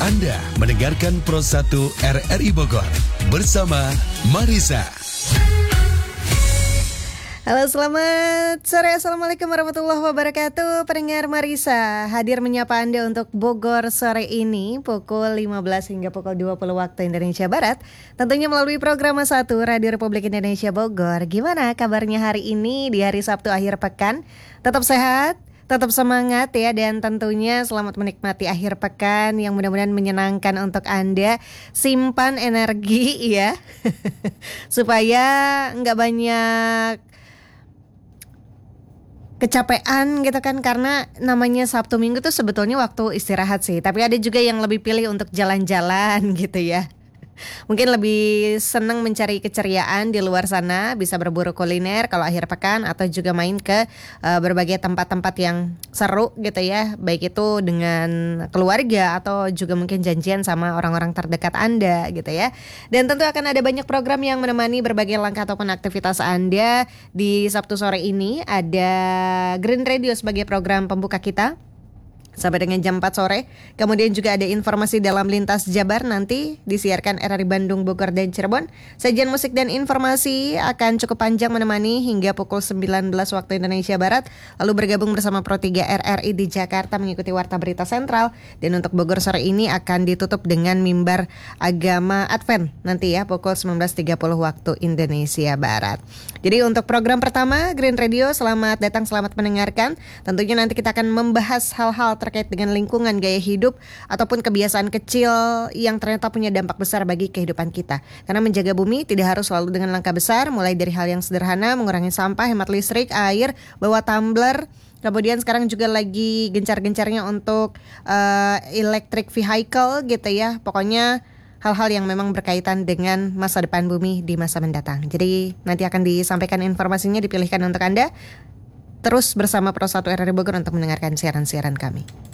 Anda mendengarkan Pro 1 RRI Bogor bersama Marisa. Halo, selamat sore. Assalamualaikum warahmatullahi wabarakatuh. Pendengar Marisa hadir menyapa Anda untuk Bogor sore ini pukul 15 hingga pukul 20 waktu Indonesia Barat. Tentunya melalui program 1 Radio Republik Indonesia Bogor. Gimana kabarnya hari ini di hari Sabtu akhir pekan? Tetap sehat? Tetap semangat ya, dan tentunya selamat menikmati akhir pekan yang mudah-mudahan menyenangkan untuk Anda. Simpan energi ya supaya nggak banyak kecapean gitu kan, karena namanya Sabtu Minggu tuh sebetulnya waktu istirahat sih. Tapi ada juga yang lebih pilih untuk jalan-jalan gitu ya. Mungkin lebih senang mencari keceriaan di luar sana, bisa berburu kuliner kalau akhir pekan, atau juga main ke berbagai tempat-tempat yang seru gitu ya, baik itu dengan keluarga atau juga mungkin janjian sama orang-orang terdekat Anda gitu ya. Dan tentu akan ada banyak program yang menemani berbagai langkah ataupun aktivitas Anda di Sabtu sore ini. Ada Green Radio sebagai program pembuka kita sampai dengan jam 4 sore. Kemudian juga ada informasi dalam lintas Jabar, nanti disiarkan RRI Bandung, Bogor, dan Cirebon. Sajian musik dan informasi akan cukup panjang menemani hingga pukul 19 waktu Indonesia Barat. Lalu bergabung bersama Pro 3 RRI di Jakarta mengikuti Warta Berita Sentral. Dan untuk Bogor sore ini akan ditutup dengan mimbar agama Advent nanti ya pukul 19.30 waktu Indonesia Barat. Jadi untuk program pertama Green Radio, selamat datang, selamat mendengarkan. Tentunya nanti kita akan membahas hal-hal terkait dengan lingkungan, gaya hidup, ataupun kebiasaan kecil yang ternyata punya dampak besar bagi kehidupan kita. Karena menjaga bumi tidak harus selalu dengan langkah besar, mulai dari hal yang sederhana, mengurangi sampah, hemat listrik, air, bawa tumbler. Kemudian sekarang juga lagi gencar-gencarnya untuk electric vehicle gitu ya. Pokoknya hal-hal yang memang berkaitan dengan masa depan bumi di masa mendatang. Jadi nanti akan disampaikan informasinya, dipilihkan untuk Anda. Terus bersama Pro 1 RRI Bogor untuk mendengarkan siaran-siaran kami.